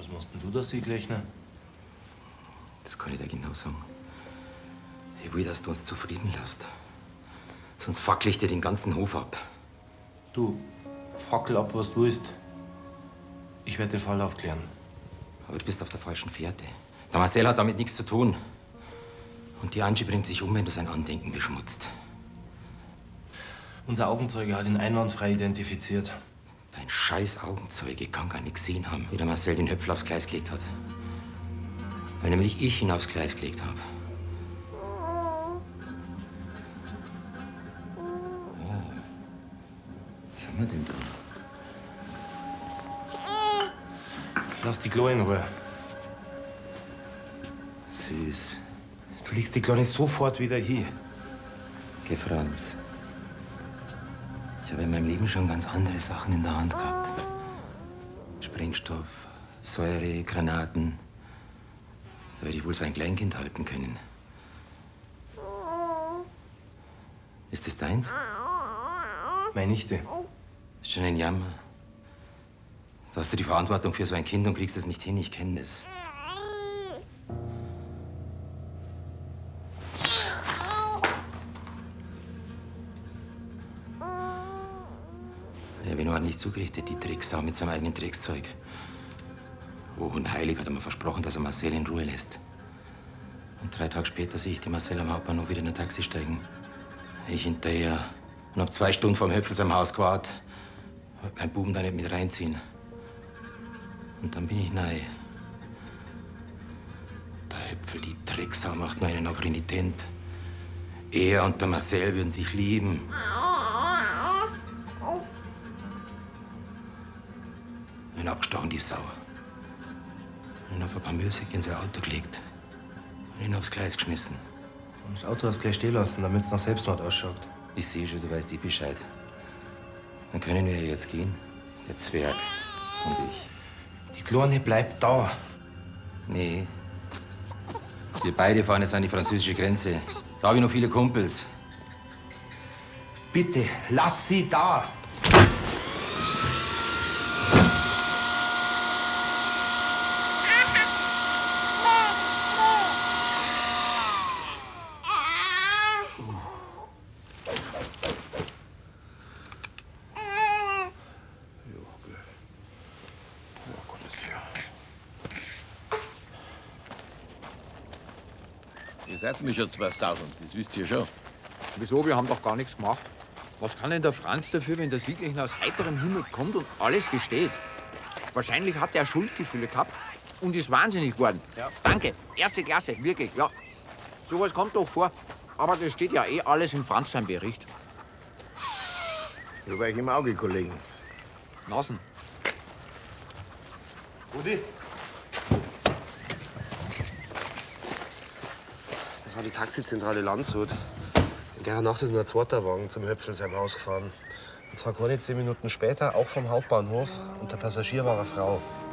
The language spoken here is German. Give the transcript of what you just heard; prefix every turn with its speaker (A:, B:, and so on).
A: Was machst denn du da, Sieglechner?
B: Das kann ich dir genau sagen. Ich will, dass du uns zufrieden lässt. Sonst fackel ich dir den ganzen Hof ab.
A: Du, fackel ab, was du willst. Ich werde den Fall aufklären.
B: Aber du bist auf der falschen Fährte. Der Marcel hat damit nichts zu tun. Und die Angie bringt sich um, wenn du sein Andenken beschmutzt.
A: Unser Augenzeuge hat ihn einwandfrei identifiziert.
B: Dein scheiß Augenzeuge kann gar nicht gesehen haben, wie der Marcel den Höpfel aufs Gleis gelegt hat. Weil nämlich ich ihn aufs Gleis gelegt habe. Oh. Was haben wir denn da?
A: Lass die Klo in Ruhe.
B: Süß.
A: Du legst die Kleine sofort wieder hier.
B: Geh, Franz. Ich habe in meinem Leben schon ganz andere Sachen in der Hand gehabt. Sprengstoff, Säure, Granaten. Da werde ich wohl so ein Kleinkind halten können. Ist das deins?
A: Meine Nichte.
B: Ist schon ein Jammer. Da hast du die Verantwortung für so ein Kind und kriegst es nicht hin. Ich kenne das. Ja, wenn er nicht zugerichtet, die Drecksau mit seinem eigenen Dreckszeug. Oh, und heilig hat er mir versprochen, dass er Marcel in Ruhe lässt. Und 3 Tage später sehe ich die Marcel am Hauptbahnhof wieder in ein Taxi steigen. Ich hinterher und hab 2 Stunden vorm Höpfel seinem Haus gewartet. Wollte meinen Buben da nicht mit reinziehen. Und dann bin ich nahe. Der Höpfel, die Drecksau, macht nur einen auf renitent. Er und der Marcel würden sich lieben. Ihn abgestochen, die Sau. Und ihn auf ein paar Müllsäcke in sein Auto gelegt. Und ihn aufs Gleis geschmissen.
A: Und das Auto hast du gleich stehen lassen, damit es nach Selbstmord ausschaut.
B: Ich sehe schon, du weißt Bescheid. Dann können wir jetzt gehen. Der Zwerg und ich.
A: Die Kleine bleibt da.
B: Nee. Wir beide fahren jetzt an die französische Grenze. Da habe ich noch viele Kumpels.
A: Bitte, lass sie da.
C: Ihr seid mir schon 2000, das wisst ihr schon.
D: Wieso? Wir haben doch gar nichts gemacht. Was kann denn der Franz dafür, wenn der Sieglechner aus heiterem Himmel kommt und alles gesteht? Wahrscheinlich hat er Schuldgefühle gehabt und ist wahnsinnig geworden.
A: Ja.
D: Danke, erste Klasse, wirklich, ja. Sowas kommt doch vor. Aber das steht ja eh alles im Franz seinem Bericht.
C: Du war ich im Auge, Kollegen.
D: Nasen.
A: Rudi?
E: Das war die Taxizentrale Landshut. In der Nacht ist ein zweiter Wagen zum Höpfel seinem Haus gefahren. Und zwar keine 10 Minuten später, auch vom Hauptbahnhof. Und der Passagier war eine Frau.